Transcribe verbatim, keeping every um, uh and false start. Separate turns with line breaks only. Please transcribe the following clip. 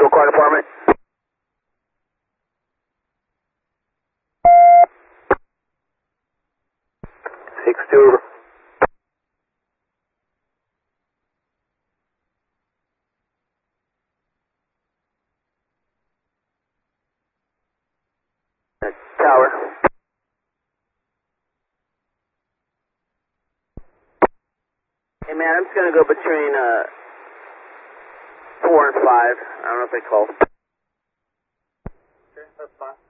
Patrol Car Department. six two over. Tower. Hey man, I'm just gonna go between uh four and five. I don't know if they call.
Okay, that's fine.